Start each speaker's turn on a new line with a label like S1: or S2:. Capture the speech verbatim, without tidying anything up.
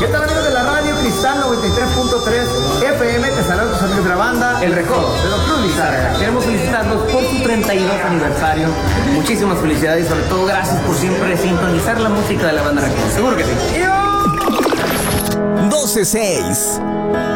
S1: ¿Qué tal, amigos de la radio Cristal noventa y tres punto tres F M? Te saludan tus amigos de la banda
S2: El Recodo
S1: de Don Cruz Lizárraga.
S2: Queremos felicitarlos por su treinta y dos aniversario. Muchísimas felicidades y sobre todo gracias por siempre sintonizar la música de la banda Recodo. Seguro que sí.
S3: doce seis